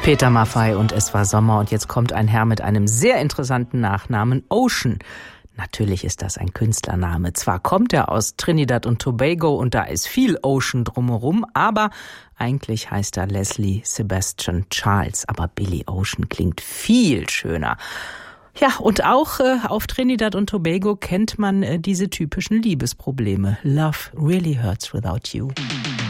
Peter Maffay und Es war Sommer und jetzt kommt ein Herr mit einem sehr interessanten Nachnamen, Ocean. Natürlich ist das ein Künstlername. Zwar kommt er aus Trinidad und Tobago und da ist viel Ocean drumherum, aber eigentlich heißt er Leslie Sebastian Charles. Aber Billy Ocean klingt viel schöner. Ja, und auch auf Trinidad und Tobago kennt man diese typischen Liebesprobleme. Love really hurts without you.